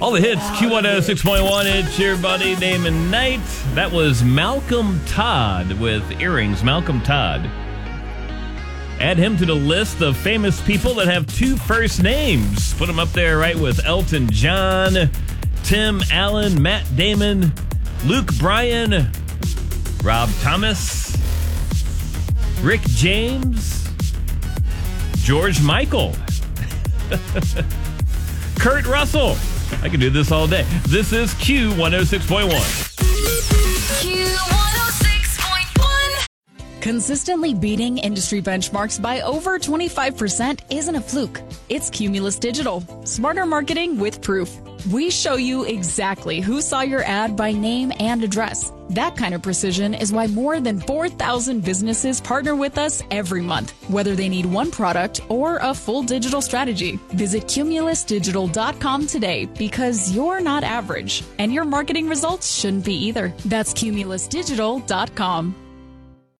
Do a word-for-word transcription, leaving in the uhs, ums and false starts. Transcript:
All the hits, Q one oh six point one, it's your buddy Damon Knight. That was Malcolm Todd with Earrings. Malcolm Todd. Add him to the list of famous people that have two first names. Put him up there right with Elton John, Tim Allen, Matt Damon, Luke Bryan, Rob Thomas, Rick James, George Michael, Kurt Russell. I can do this all day. This is Q one oh six point one. Q one oh six point one. Consistently beating industry benchmarks by over twenty-five percent isn't a fluke. It's Cumulus Digital. Smarter marketing with proof. We show you exactly who saw your ad by name and address. That kind of precision is why more than four thousand businesses partner with us every month, whether they need one product or a full digital strategy. Visit cumulus digital dot com today because you're not average, and your marketing results shouldn't be either. That's cumulus digital dot com.